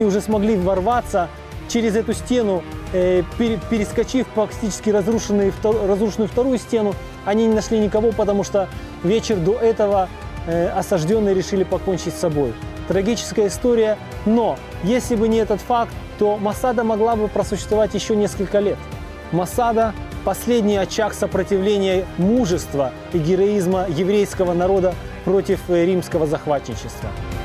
уже смогли ворваться через эту стену, перескочив практически разрушенную вторую стену. Они не нашли никого, потому что вечер до этого осажденные решили покончить с собой. Трагическая история, но если бы не этот факт, то Масада могла бы просуществовать еще несколько лет. Масада – последний очаг сопротивления мужества и героизма еврейского народа против римского захватничества.